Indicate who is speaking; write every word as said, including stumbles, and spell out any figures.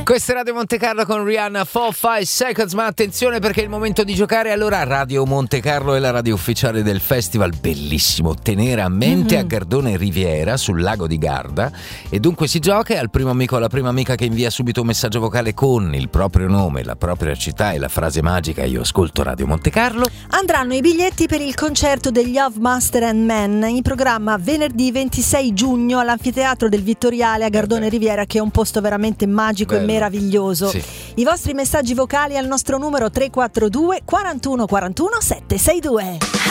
Speaker 1: Questa è Radio Monte Carlo con Rihanna, four five seconds, ma attenzione perché è il momento di giocare. Allora, Radio Monte Carlo è la radio ufficiale del festival, bellissimo, tenere a mente, mm-hmm. a Gardone Riviera, sul lago di Garda, e dunque si gioca e al primo amico o alla prima amica che invia subito un messaggio vocale con il proprio nome, la propria città e la frase magica "Io ascolto Radio Monte Carlo",
Speaker 2: andranno i biglietti per il concerto degli Of Master and Men, in programma venerdì ventisei giugno all'Anfiteatro del Vittoriale a Gardone Riviera, che è un posto veramente magico Bello. e meraviglioso.
Speaker 1: Sì.
Speaker 2: I vostri messaggi vocali al nostro numero tre quattro due quarantuno quarantuno sette sei due.